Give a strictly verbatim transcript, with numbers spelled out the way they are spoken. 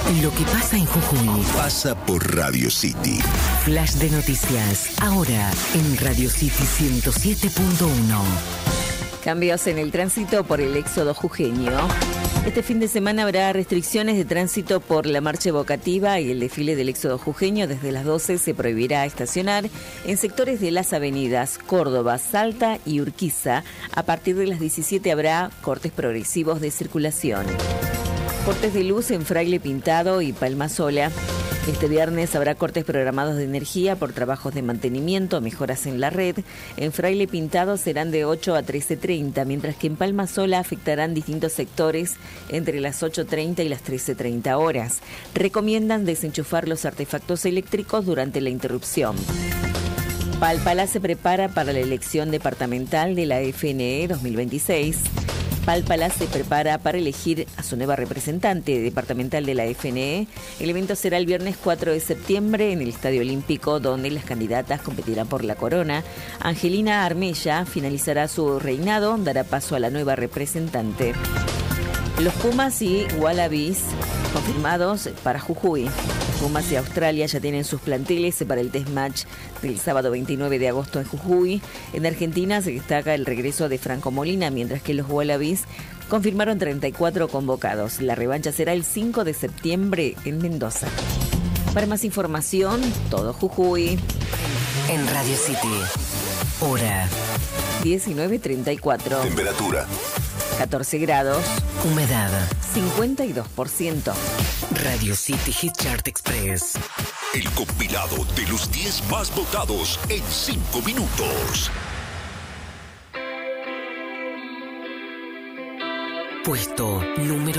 Lo que pasa en Jujuy pasa por Radio City. Flash de noticias, ahora en Radio City ciento siete punto uno. Cambios en el tránsito por el éxodo jujeño. Este fin de semana habrá restricciones de tránsito por la marcha evocativa y el desfile del éxodo jujeño. Desde las doce se prohibirá estacionar en sectores de las avenidas Córdoba, Salta y Urquiza. A partir de las diecisiete habrá cortes progresivos de circulación. Cortes de luz en Fraile Pintado y Palma Sola. Este viernes habrá cortes programados de energía por trabajos de mantenimiento, mejoras en la red. En Fraile Pintado serán de ocho a trece treinta, mientras que en Palma Sola afectarán distintos sectores entre las ocho treinta y las trece treinta horas. Recomiendan desenchufar los artefactos eléctricos durante la interrupción. Palpalá se prepara para la elección departamental de la F N E dos mil veintiséis. Palpalá se prepara para elegir a su nueva representante departamental de la F N E. El evento será el viernes cuatro de septiembre en el Estadio Olímpico, donde las candidatas competirán por la corona. Angelina Armella finalizará su reinado, dará paso a la nueva representante. Los Pumas y Wallabies confirmados para Jujuy. Pumas y Australia ya tienen sus planteles para el test match del sábado veintinueve de agosto en Jujuy. En Argentina se destaca el regreso de Franco Molina, mientras que los Wallabies confirmaron treinta y cuatro convocados. La revancha será el cinco de septiembre en Mendoza. Para más información, todo Jujuy. En Radio City, hora diecinueve treinta y cuatro. Temperatura catorce grados. Humedad cincuenta y dos por ciento. Radio City Hit Chart Express. El compilado de los diez más votados en cinco minutos. Puesto número